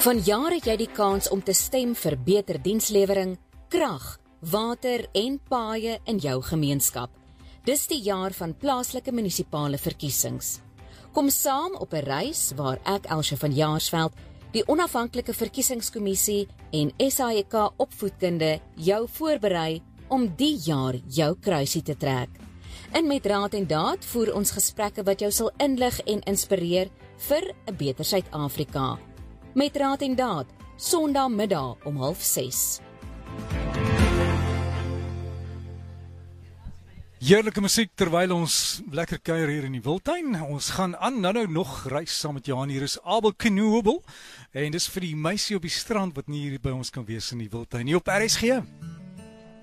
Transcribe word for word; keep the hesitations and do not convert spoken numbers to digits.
Vanjaar het jy die kans om te stem vir beter dienslewering, krag, water en paaie in jou gemeenskap. Dis die jaar van plaaslike munisipale verkiesings. Kom saam op 'n reis waar ek, Elsje van Jaarsveld, die onafhanklike verkiesingskommissie en S A E K opvoedkunde jou voorberei om die jaar jou kruisie te trek. En met Raad en Daad voer ons gesprekke wat jou sal inlig en inspireer vir 'n beter Suid-Afrika. Met Raad en Daad, Sondagmiddag om half ses. Heerlike musiek terwyl ons lekker kuier hier in die Wildtuin. Ons gaan aan nou nou nog reis saam met Johan. Hier is Abel Knoebel en dis vir die meisie op die strand wat nie hier by ons kan wees in die Wildtuin nie op R S G.